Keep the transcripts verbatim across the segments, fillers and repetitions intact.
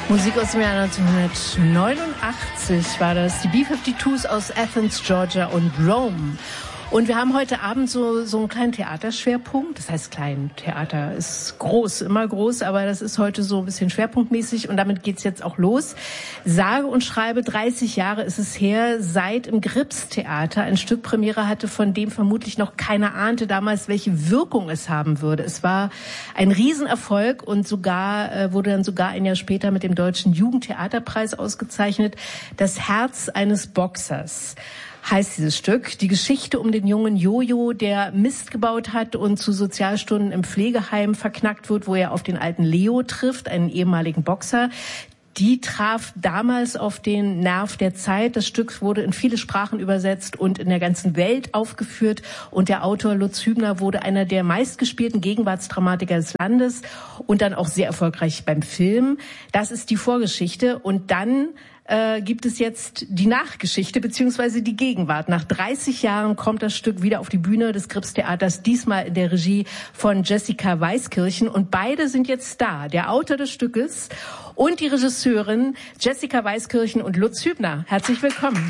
Musik aus dem Jahr neunzehnhundertneunundachtzig war das. Die B zweiundfünfzig aus Athens, Georgia und Rome. Und wir haben heute Abend so, so einen kleinen Theaterschwerpunkt. Das heißt klein, Theater ist groß, immer groß, aber das ist heute so ein bisschen schwerpunktmäßig und damit geht's jetzt auch los. Sage und schreibe, dreißig Jahre ist es her, seit im Gripstheater ein Stück Premiere hatte, von dem vermutlich noch keiner ahnte damals, welche Wirkung es haben würde. Es war ein Riesenerfolg und sogar äh, wurde dann sogar ein Jahr später mit dem Deutschen Jugendtheaterpreis ausgezeichnet. Das Herz eines Boxers heißt dieses Stück. Die Geschichte um den jungen Jojo, der Mist gebaut hat und zu Sozialstunden im Pflegeheim verknackt wird, wo er auf den alten Leo trifft, einen ehemaligen Boxer. Die traf damals auf den Nerv der Zeit. Das Stück wurde in viele Sprachen übersetzt und in der ganzen Welt aufgeführt. Und der Autor Lutz Hübner wurde einer der meistgespielten Gegenwartsdramatiker des Landes und dann auch sehr erfolgreich beim Film. Das ist die Vorgeschichte. Und dann Äh, gibt es jetzt die Nachgeschichte beziehungsweise die Gegenwart. Nach dreißig Jahren kommt das Stück wieder auf die Bühne des Gripstheaters, diesmal in der Regie von Jessica Weiskirchen. Und beide sind jetzt da, der Autor des Stückes und die Regisseurin Jessica Weiskirchen und Lutz Hübner. Herzlich willkommen.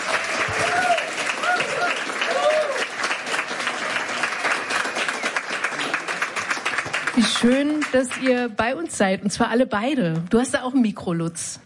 Wie schön, dass ihr bei uns seid, und zwar alle beide. Du hast da auch ein Mikro, Lutz.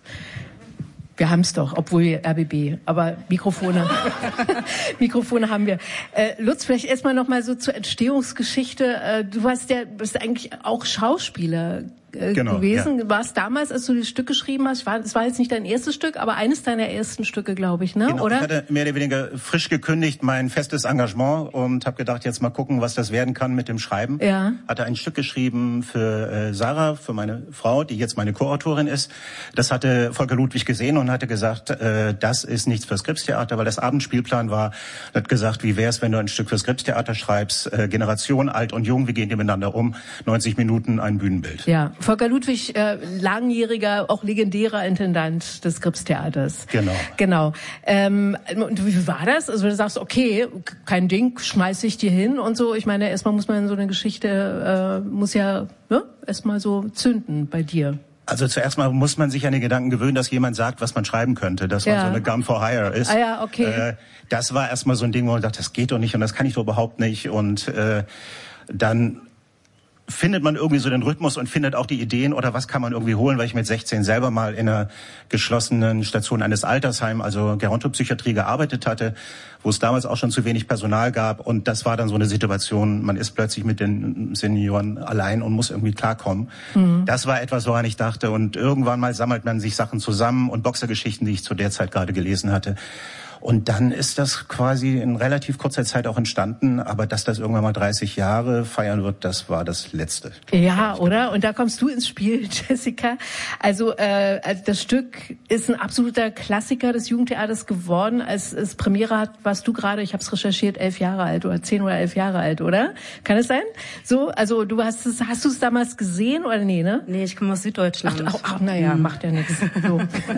Wir haben es doch, obwohl wir R B B, aber Mikrofone, Mikrofone haben wir. Äh, Lutz, vielleicht erstmal noch mal so zur Entstehungsgeschichte. Äh, du warst ja, bist eigentlich auch Schauspieler äh, genau, gewesen. Ja. Warst damals, als du das Stück geschrieben hast, war, es war jetzt nicht dein erstes Stück, aber eines deiner ersten Stücke, glaube ich, ne? Genau, Oder? Ich hatte mehr oder weniger frisch gekündigt mein festes Engagement und habe gedacht, jetzt mal gucken, was das werden kann mit dem Schreiben. Ja. Hatte ein Stück geschrieben für äh, Sarah, für meine Frau, die jetzt meine Co-Autorin ist. Das hatte Volker Ludwig gesehen und hatte gesagt, äh, das ist nichts fürs Gripstheater, weil das Abendspielplan war. Er hat gesagt, wie wär's, wenn du ein Stück fürs Gripstheater schreibst? Äh, Generation, alt und jung, wie gehen die miteinander um? neunzig Minuten, ein Bühnenbild. Ja, Volker Ludwig, äh, langjähriger, auch legendärer Intendant des Gripstheaters. Genau. Genau. Ähm, und wie war das? Also du sagst, okay, kein Ding, schmeiß ich dir hin und so. Ich meine, erstmal muss man so eine Geschichte, äh, muss ja ne, erstmal so zünden bei dir. Also zuerst mal muss man sich an den Gedanken gewöhnen, dass jemand sagt, was man schreiben könnte, dass man ja. so eine Gun for Hire ist. Ah ja, okay. Äh, das war erstmal so ein Ding, wo man dachte, das geht doch nicht und das kann ich doch überhaupt nicht. Und äh, dann findet man irgendwie so den Rhythmus und findet auch die Ideen oder was kann man irgendwie holen, weil ich mit sechzehn selber mal in einer geschlossenen Station eines Altersheims, also Gerontopsychiatrie, gearbeitet hatte, wo es damals auch schon zu wenig Personal gab und das war dann so eine Situation, man ist plötzlich mit den Senioren allein und muss irgendwie klarkommen. Mhm. Das war etwas, woran ich dachte und irgendwann mal sammelt man sich Sachen zusammen und Boxergeschichten, die ich zu der Zeit gerade gelesen hatte. Und dann ist das quasi in relativ kurzer Zeit auch entstanden. Aber dass das irgendwann mal dreißig Jahre feiern wird, das war das Letzte. Ja, oder? Und da kommst du ins Spiel, Jessica. Also, äh, also das Stück ist ein absoluter Klassiker des Jugendtheaters geworden. Als es Premiere hat, warst du gerade, ich habe es recherchiert, elf Jahre alt oder zehn oder elf Jahre alt, oder? Kann es sein? So, also du hast es, hast du es damals gesehen oder nee, ne? Nee, ich komme aus Süddeutschland. Ach, ach, ach naja, hm. macht ja nichts. So.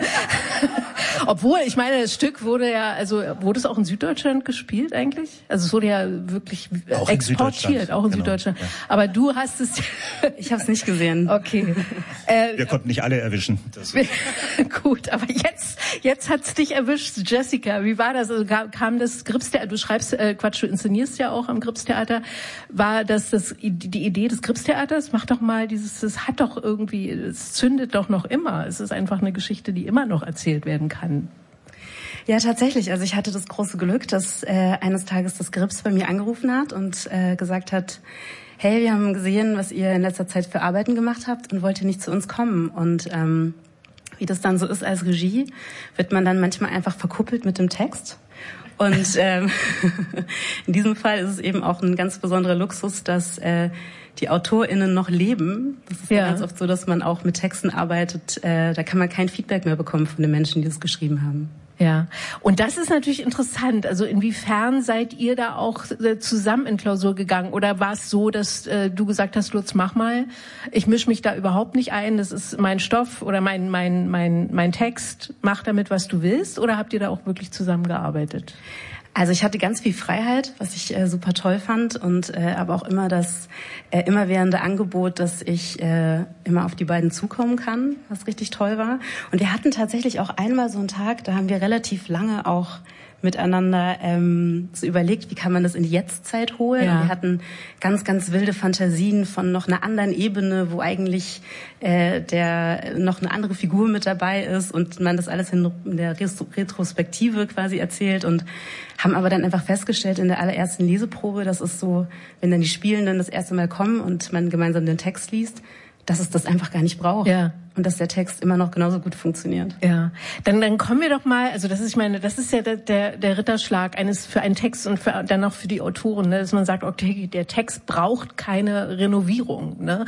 Obwohl, ich meine, das Stück wurde ja, also wurde es auch in Süddeutschland gespielt eigentlich? Also es wurde ja wirklich auch exportiert, auch in genau, Süddeutschland. Ja. Aber du hast es... Ich habe es nicht gesehen. Okay. Äh, Wir konnten nicht alle erwischen. Das gut, aber jetzt jetzt hat's dich erwischt, Jessica. Wie war das? Also kam das Gripstheater, du schreibst, äh, Quatsch, du inszenierst ja auch am Gripstheater. War das, das die Idee des Gripstheaters? Mach doch mal dieses, das hat doch irgendwie, es zündet doch noch immer. Es ist einfach eine Geschichte, die immer noch erzählt werden kann. Ja, tatsächlich. Also ich hatte das große Glück, dass äh, eines Tages das Grips bei mir angerufen hat und äh, gesagt hat, hey, wir haben gesehen, was ihr in letzter Zeit für Arbeiten gemacht habt und wollt ihr nicht zu uns kommen? Und ähm, wie das dann so ist als Regie, wird man dann manchmal einfach verkuppelt mit dem Text. Und ähm, in diesem Fall ist es eben auch ein ganz besonderer Luxus, dass äh, die AutorInnen noch leben. Das ist ja ganz oft so, dass man auch mit Texten arbeitet. Äh, da kann man kein Feedback mehr bekommen von den Menschen, die es geschrieben haben. Ja, und das ist natürlich interessant. Also inwiefern seid ihr da auch zusammen in Klausur gegangen? Oder war es so, dass äh, du gesagt hast, Lutz, mach mal, ich mische mich da überhaupt nicht ein, das ist mein Stoff oder mein mein mein mein Text, mach damit, was du willst? Oder habt ihr da auch wirklich zusammengearbeitet? Also ich hatte ganz viel Freiheit, was ich äh, super toll fand und äh, aber auch immer das äh, immerwährende Angebot, dass ich äh, immer auf die beiden zukommen kann, was richtig toll war. Und wir hatten tatsächlich auch einmal so einen Tag, da haben wir relativ lange auch miteinander ähm, so überlegt, wie kann man das in die Jetztzeit holen. Ja. Wir hatten ganz, ganz wilde Fantasien von noch einer anderen Ebene, wo eigentlich äh, der noch eine andere Figur mit dabei ist und man das alles in, in der Retrospektive quasi erzählt und haben aber dann einfach festgestellt in der allerersten Leseprobe, das ist so, wenn dann die Spielenden das erste Mal kommen und man gemeinsam den Text liest, dass es das einfach gar nicht braucht. Ja. Und dass der Text immer noch genauso gut funktioniert. Ja, dann dann kommen wir doch mal, also das ist, ich meine, das ist ja der der, der Ritterschlag eines für einen Text und für, dann auch für die Autoren, ne, dass man sagt, okay, der Text braucht keine Renovierung. Ne?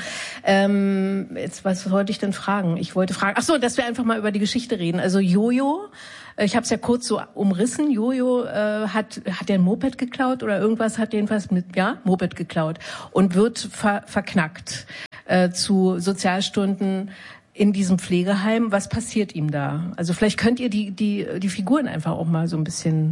Ähm, jetzt was wollte ich denn fragen? Ich wollte fragen, ach so, dass wir einfach mal über die Geschichte reden. Also Jojo, ich habe es ja kurz so umrissen. Jojo äh, hat hat der ein Moped geklaut oder irgendwas hat jedenfalls mit ja Moped geklaut und wird ver, verknackt äh, zu Sozialstunden in diesem Pflegeheim. Was passiert ihm da? Also vielleicht könnt ihr die die die Figuren einfach auch mal so ein bisschen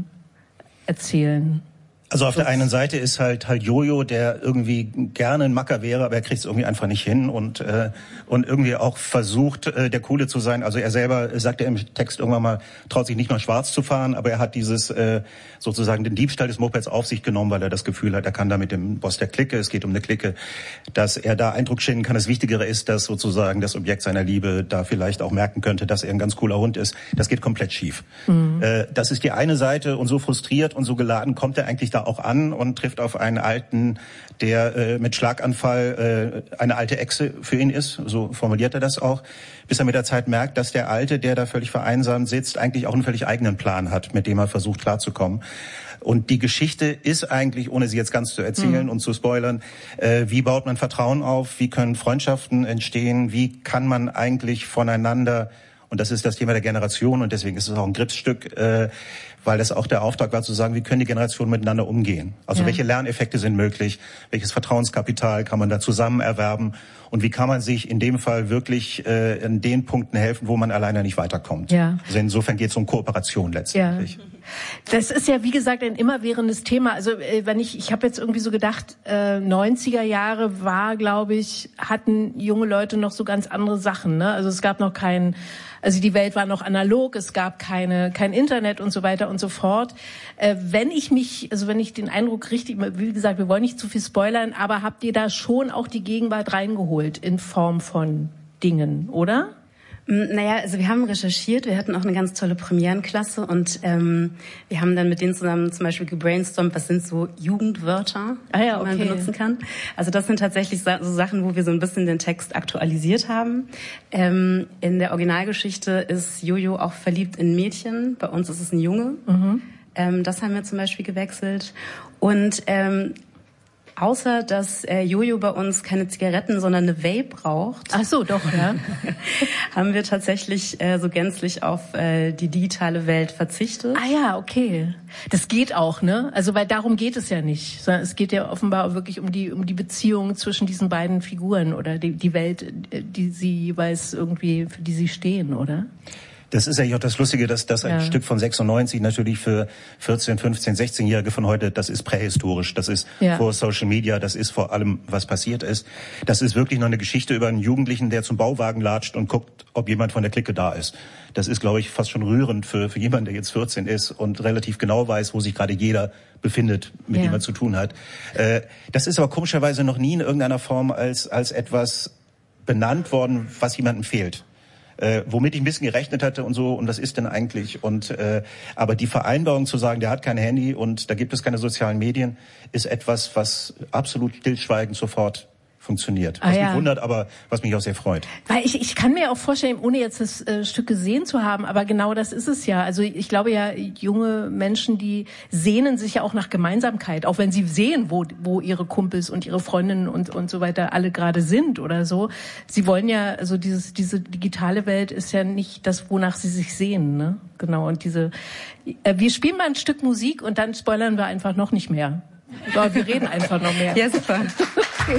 erzählen. Also auf der einen Seite ist halt halt Jojo, der irgendwie gerne ein Macker wäre, aber er kriegt es irgendwie einfach nicht hin und äh, und irgendwie auch versucht, äh, der Coole zu sein. Also er selber sagt ja im Text irgendwann mal, traut sich nicht mal schwarz zu fahren, aber er hat dieses äh, sozusagen den Diebstahl des Mopeds auf sich genommen, weil er das Gefühl hat, er kann da mit dem Boss der Clique, es geht um eine Clique, dass er da Eindruck schinden kann. Das Wichtigere ist, dass sozusagen das Objekt seiner Liebe da vielleicht auch merken könnte, dass er ein ganz cooler Hund ist. Das geht komplett schief. Mhm. Äh, das ist die eine Seite und so frustriert und so geladen kommt er eigentlich da auch an und trifft auf einen Alten, der äh, mit Schlaganfall äh, eine alte Echse für ihn ist, so formuliert er das auch, bis er mit der Zeit merkt, dass der Alte, der da völlig vereinsamt sitzt, eigentlich auch einen völlig eigenen Plan hat, mit dem er versucht klarzukommen. Und die Geschichte ist eigentlich, ohne sie jetzt ganz zu erzählen mhm. und zu spoilern, äh, wie baut man Vertrauen auf, wie können Freundschaften entstehen, wie kann man eigentlich voneinander, und das ist das Thema der Generation und deswegen ist es auch ein Gripsstück, äh, weil das auch der Auftrag war zu sagen, wie können die Generationen miteinander umgehen? Also ja. welche Lerneffekte sind möglich? Welches Vertrauenskapital kann man da zusammen erwerben? Und wie kann man sich in dem Fall wirklich äh, in den Punkten helfen, wo man alleine nicht weiterkommt? Ja. Also insofern geht es um Kooperation letztendlich. Ja. Das ist ja, wie gesagt, ein immerwährendes Thema. Also äh, wenn ich, ich habe jetzt irgendwie so gedacht, äh, neunziger Jahre war, glaube ich, hatten junge Leute noch so ganz andere Sachen. Ne? Also es gab noch kein, also die Welt war noch analog, es gab keine, kein Internet und so weiter und so fort. Äh, wenn ich mich, also wenn ich den Eindruck richtig, wie gesagt, wir wollen nicht zu viel spoilern, aber habt ihr da schon auch die Gegenwart reingeholt in Form von Dingen, oder? Naja, also wir haben recherchiert, wir hatten auch eine ganz tolle Premierenklasse und ähm, wir haben dann mit denen zusammen zum Beispiel gebrainstormt, was sind so Jugendwörter, ah ja, okay. die man benutzen kann. Also das sind tatsächlich so Sachen, wo wir so ein bisschen den Text aktualisiert haben. Ähm, in der Originalgeschichte ist Jojo auch verliebt in Mädchen, bei uns ist es ein Junge. Mhm. Ähm, das haben wir zum Beispiel gewechselt. Und ähm, außer, dass äh, Jojo bei uns keine Zigaretten, sondern eine Vape braucht. Ach so, doch, ja. haben wir tatsächlich äh, so gänzlich auf äh, die digitale Welt verzichtet. Ah ja, okay. Das geht auch, ne? Also, weil darum geht es ja nicht. Sondern es geht ja offenbar wirklich um die um die Beziehung zwischen diesen beiden Figuren oder die, die Welt, die sie jeweils irgendwie, für die sie stehen, oder? Das ist ja auch das Lustige, dass das ein ja. Stück von sechsundneunzig natürlich für vierzehn, fünfzehn, sechzehnjährige von heute, das ist prähistorisch, das ist ja. vor Social Media, das ist vor allem, was passiert ist. Das ist wirklich noch eine Geschichte über einen Jugendlichen, der zum Bauwagen latscht und guckt, ob jemand von der Clique da ist. Das ist, glaube ich, fast schon rührend für, für jemanden, der jetzt vierzehn ist und relativ genau weiß, wo sich gerade jeder befindet, mit ja. dem er zu tun hat. Äh, das ist aber komischerweise noch nie in irgendeiner Form als, als etwas benannt worden, was jemandem fehlt. Äh, womit ich ein bisschen gerechnet hatte und so, und was ist denn eigentlich? Und äh, aber die Vereinbarung zu sagen, der hat kein Handy und da gibt es keine sozialen Medien, ist etwas, was absolut stillschweigend sofort funktioniert. Was ah, ja. mich wundert, aber was mich auch sehr freut. Weil ich, ich kann mir auch vorstellen, ohne jetzt das äh, Stück gesehen zu haben, aber genau das ist es ja. Also ich glaube ja, junge Menschen, die sehnen sich ja auch nach Gemeinsamkeit, auch wenn sie sehen, wo, wo ihre Kumpels und ihre Freundinnen und, und so weiter alle gerade sind oder so. Sie wollen ja, also dieses, diese digitale Welt ist ja nicht das, wonach sie sich sehen, ne? Genau. Und diese, äh, wir spielen mal ein Stück Musik und dann spoilern wir einfach noch nicht mehr. So, wir reden einfach noch mehr. Ja, super.